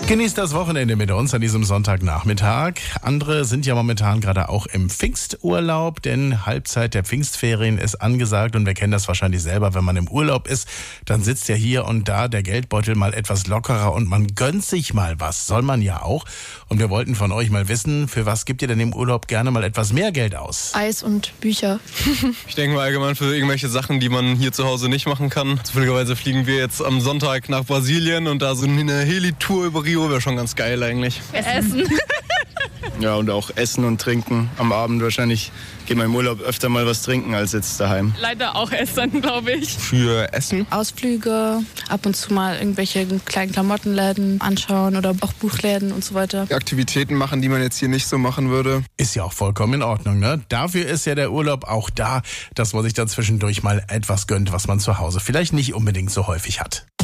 Genießt das Wochenende mit uns an diesem Sonntagnachmittag. Andere sind ja momentan gerade auch im Pfingsturlaub, denn Halbzeit der Pfingstferien ist angesagt und wir kennen das wahrscheinlich selber, wenn man im Urlaub ist, dann sitzt ja hier und da der Geldbeutel mal etwas lockerer und man gönnt sich mal was, soll man ja auch. Und wir wollten von euch mal wissen, für was gebt ihr denn im Urlaub gerne mal etwas mehr Geld aus? Eis und Bücher. Ich denke mal allgemein für irgendwelche Sachen, die man hier zu Hause nicht machen kann. Zufälligerweise fliegen wir jetzt am Sonntag nach Brasilien und da so eine Heli-Tour über Rio wäre schon ganz geil eigentlich. Essen. Ja, und auch Essen und Trinken am Abend. Wahrscheinlich geht man im Urlaub öfter mal was trinken als jetzt daheim. Leider auch Essen, glaube ich. Für Essen? Ausflüge, ab und zu mal irgendwelche kleinen Klamottenläden anschauen oder auch Buchläden und so weiter. Aktivitäten machen, die man jetzt hier nicht so machen würde. Ist ja auch vollkommen in Ordnung, ne? Dafür ist ja der Urlaub auch da, dass man sich dann zwischendurch mal etwas gönnt, was man zu Hause vielleicht nicht unbedingt so häufig hat.